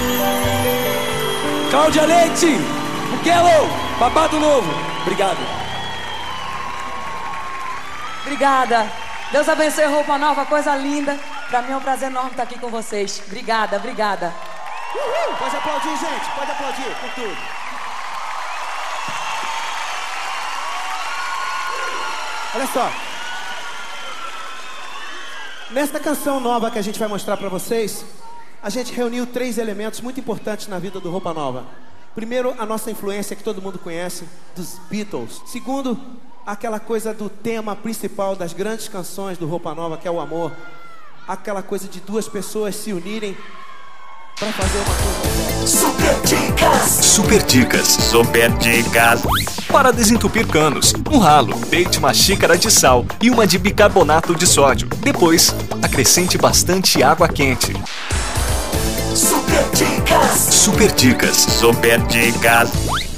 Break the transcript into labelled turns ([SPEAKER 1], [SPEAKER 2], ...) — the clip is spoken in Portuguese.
[SPEAKER 1] Cláudia Leite, Buquelo, Babado Novo. Obrigado.
[SPEAKER 2] Obrigada. Deus abençoe Roupa Nova, coisa linda. Pra mim é um prazer enorme estar aqui com vocês. Obrigada, obrigada.
[SPEAKER 3] Uhul. Pode aplaudir, gente. Pode aplaudir por tudo. Olha só. Nesta canção nova que a gente vai mostrar pra vocês, a gente reuniu 3 elementos muito importantes na vida do Roupa Nova. Primeiro, a nossa influência que todo mundo conhece, dos Beatles. Segundo, aquela coisa do tema principal das grandes canções do Roupa Nova, que é o amor. Aquela coisa de 2 pessoas se unirem pra fazer uma coisa.
[SPEAKER 4] Super dicas. Super dicas. Super dicas. Para desentupir canos, no ralo, deite uma xícara de sal e uma de bicarbonato de sódio. Depois, acrescente bastante água quente. Super dicas. Super dicas. Super dicas.